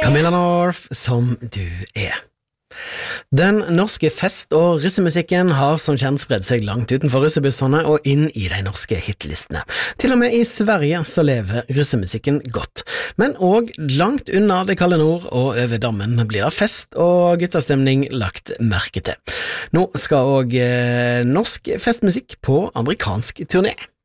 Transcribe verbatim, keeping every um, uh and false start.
Camilla North, som du er. Den norske fest- og russemusikken har som kjent spredd seg langt utenfor russebussene og inn i de norske hitlistene. Til og med i Sverige så lever russemusikken godt. Men også langt unna det kalde nord og over dammen blir det fest og guttastemning lagt merke til. Nå skal også eh, norsk festmusikk på amerikansk turné.